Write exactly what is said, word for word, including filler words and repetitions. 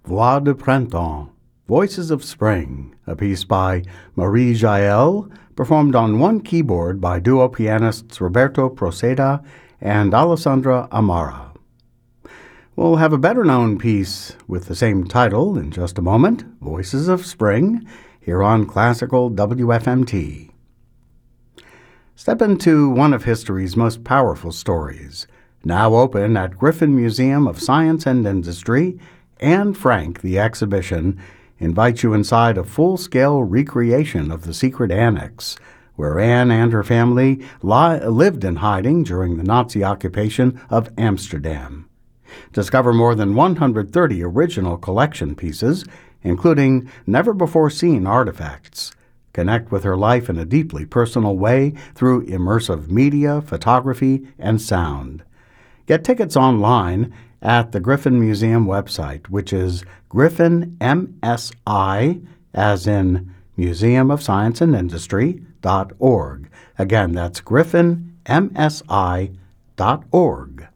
Voix de Printemps, Voices of Spring, a piece by Marie Jael, performed on one keyboard by duo pianists Roberto Proceda and Alessandra Amara. We'll have a better-known piece with the same title in just a moment, Voices of Spring, here on Classical W F M T. Step into one of history's most powerful stories, now open at Griffin Museum of Science and Industry. Anne Frank, the exhibition, invites you inside a full-scale recreation of the secret annex, where Anne and her family li- lived in hiding during the Nazi occupation of Amsterdam. Discover more than one hundred thirty original collection pieces, including never-before-seen artifacts. Connect with her life in a deeply personal way through immersive media, photography, and sound. Get tickets online at the Griffin Museum website, which is Griffin M S I, as in Museum of Science and Industry, dot org. Again, that's Griffin M S I dot org.